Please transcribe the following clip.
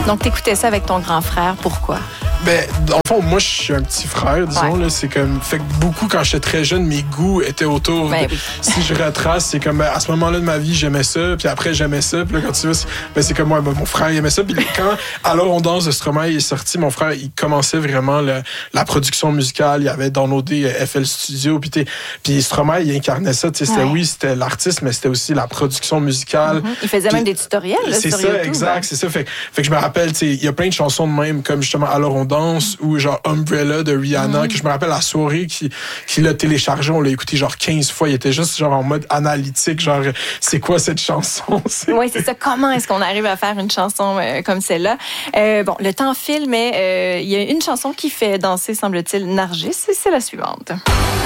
Donc, t'écoutais ça avec ton grand frère. Pourquoi? Ben, dans le fond, moi, je suis un petit frère, disons. Là, c'est comme, fait que beaucoup, quand j'étais très jeune, mes goûts étaient autour. Ben oui. Si je retrace, c'est comme, à ce moment-là de ma vie, j'aimais ça, puis après, j'aimais ça. Puis là, quand tu vois, c'est comme, mon frère, il aimait ça. Puis quand Alors on danse de Stromae est sorti, mon frère, il commençait vraiment la production musicale. Il y avait downloadé FL Studio. Puis Stromae, il incarnait ça. C'était l'artiste, mais c'était aussi la production musicale. Mm-hmm. Il faisait même des tutoriels là, sur YouTube. C'est ça, exact. C'est ça. Fait que je me rappelle, il y a plein de chansons de même, comme justement Alors on danse ou genre Umbrella de Rihanna, que je me rappelle la soirée qu'il l'a téléchargé, on l'a écouté genre 15 fois. Il était juste genre en mode analytique, genre c'est quoi cette chanson? Oui, c'est ça. Comment est-ce qu'on arrive à faire une chanson comme celle-là? Bon, le temps file, mais il y a une chanson qui fait danser, semble-t-il, Nargis, et c'est la suivante.